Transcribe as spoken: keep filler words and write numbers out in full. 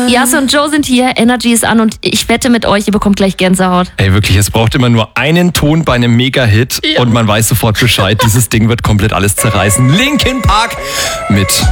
Yas und Joe sind hier, Energy ist an und ich wette mit euch, ihr bekommt gleich Gänsehaut. Ey, wirklich, es braucht immer nur einen Ton bei einem Mega-Hit ja. und man weiß sofort Bescheid. Dieses Ding wird komplett alles zerreißen. Linkin Park mit